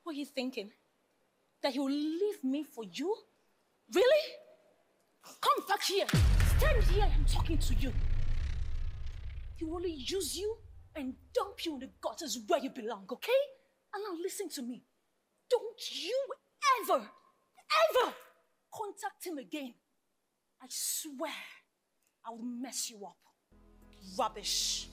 What are you thinking? That he'll leave me for you? Really? Come back here. Stand here, I'm talking to you. He will only use you and dump you in the gutters where you belong, okay? And now listen to me. Don't you ever contact him again. I swear I will mess you up. Rubbish.